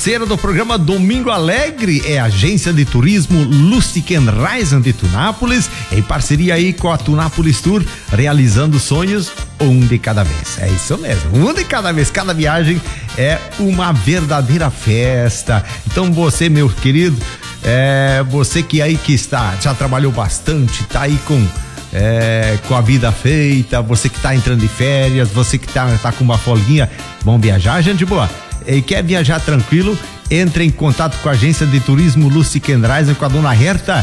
parceira do programa Domingo Alegre é a agência de turismo Lustig & Reisen de Tunápolis, em parceria aí com a Tunápolis Tour, realizando sonhos um de cada vez. É isso mesmo, um de cada vez. Cada viagem é uma verdadeira festa. Então você, meu querido, você que aí que já trabalhou bastante, tá aí com a vida feita, você que tá entrando de férias, você que tá com uma folguinha, vamos viajar, gente boa? E quer viajar tranquilo? Entre em contato com a agência de turismo Lustig & Reisen, com a dona Herta,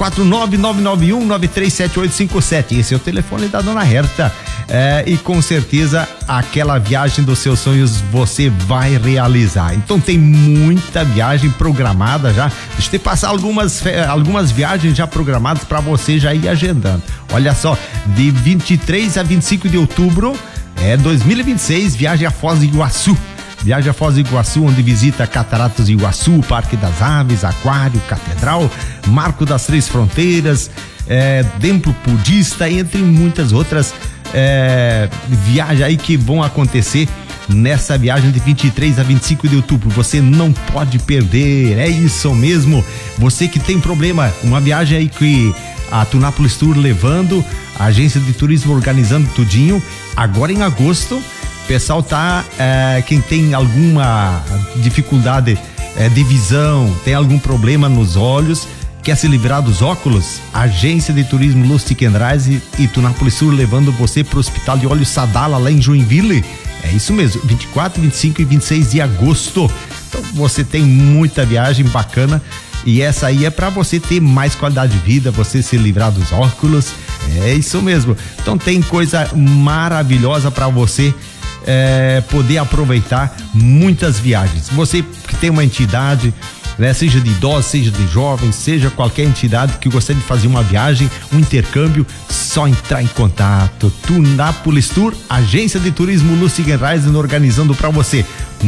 49991937857. Esse é o telefone da dona Herta. E com certeza aquela viagem dos seus sonhos você vai realizar. Então tem muita viagem programada já. Deixa eu te passar algumas viagens já programadas para você já ir agendando. Olha só, de 23 a 25 de outubro 2026, viagem a Foz do Iguaçu. Viaja a Foz do Iguaçu, onde visita Cataratas do Iguaçu, Parque das Aves, Aquário, Catedral, Marco das Três Fronteiras, Templo Budista, entre muitas outras viagens aí que vão acontecer nessa viagem de 23 a 25 de outubro. Você não pode perder, é isso mesmo. Você que tem problema, uma viagem aí que a Tunápolis Tour levando, a agência de turismo organizando tudinho, agora em agosto. Pessoal quem tem alguma dificuldade de visão, tem algum problema nos olhos, quer se livrar dos óculos, a agência de turismo Lustig & Reisen e Tunápolis Tour levando você para o Hospital de Olhos Sadala, lá em Joinville. É isso mesmo, 24, 25 e 26 de agosto. Então você tem muita viagem bacana e essa aí é para você ter mais qualidade de vida, você se livrar dos óculos. É isso mesmo. Então tem coisa maravilhosa para você poder aproveitar muitas viagens. Você que tem uma entidade, seja de idosos, seja de jovens, seja qualquer entidade que gostaria de fazer uma viagem, um intercâmbio, só entrar em contato. Tunápolis Tour, agência de turismo Lustig & Reisen, organizando para você.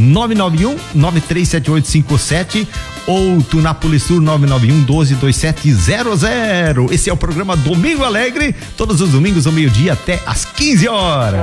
991-937857 ou Tunápolis Tour 991-122700. Esse é o programa Domingo Alegre, todos os domingos ao meio-dia até às 15 horas.